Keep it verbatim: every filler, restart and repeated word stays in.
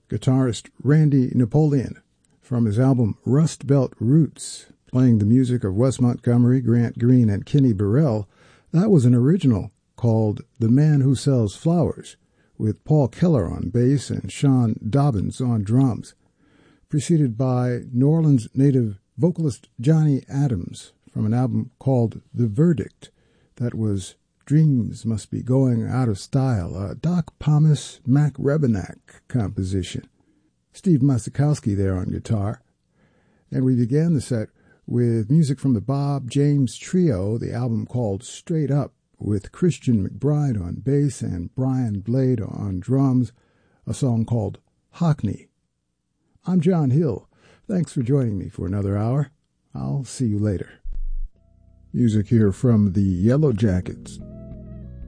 guitarist Randy Napoleon from his album Rust Belt Roots, playing the music of Wes Montgomery, Grant Green, and Kenny Burrell. That was an original called The Man Who Sells Flowers, with Paul Keller on bass and Sean Dobbins on drums, preceded by New Orleans native vocalist Johnny Adams from an album called The Verdict. That was Dreams Must Be Going Out of Style, a Doc Pomus Mac Rebenak composition. Steve Masikowski there on guitar. And we began the set with music from the Bob James Trio, the album called Straight Up, with Christian McBride on bass and Brian Blade on drums, a song called Hockney. I'm John Hill. Thanks for joining me for another hour. I'll see you later. Music here from the Yellow Jackets.